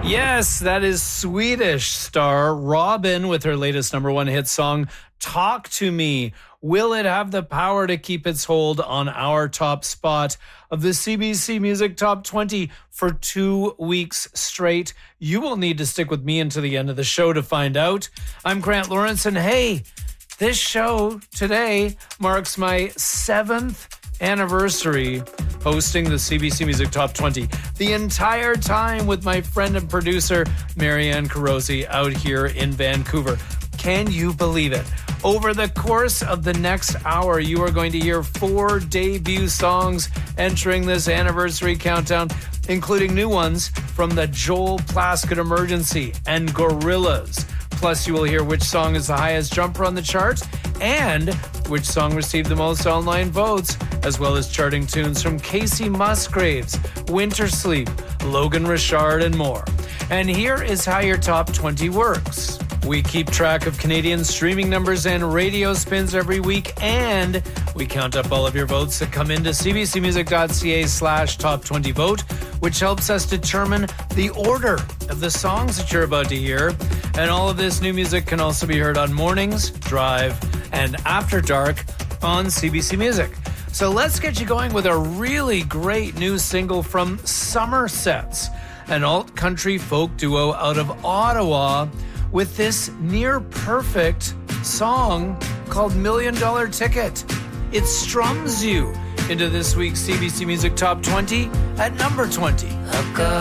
Yes, that is Swedish star Robin with her latest number one hit song, Talk to Me. Will it have the power to keep its hold on our top spot of the CBC Music Top 20 for 2 weeks straight? You will need to stick with me until the end of the show to find out. I'm Grant Lawrence, and hey, this show today marks my 7th anniversary hosting the CBC Music Top 20. The entire time with my friend and producer, Marianne Carosi, out here in Vancouver. Can you believe it? Over the course of the next hour, you are going to hear 4 debut songs entering this anniversary countdown, including new ones from the Joel Plaskett Emergency and Gorillaz. Plus, you will hear which song is the highest jumper on the chart and which song received the most online votes, as well as charting tunes from Casey Musgraves, Winter Sleep, Logan Richard, and more. And here is how your top 20 works. We keep track of Canadian streaming numbers and radio spins every week, and we count up all of your votes that come into cbcmusic.ca/top20vote, which helps us determine the order of the songs that you're about to hear. And all of this new music can also be heard on Mornings, Drive, and After Dark on CBC Music. So let's get you going with a really great new single from Somersets, an alt-country folk duo out of Ottawa, with this near-perfect song called $1 Million Ticket. It strums you into this week's CBC Music Top 20 at number 20.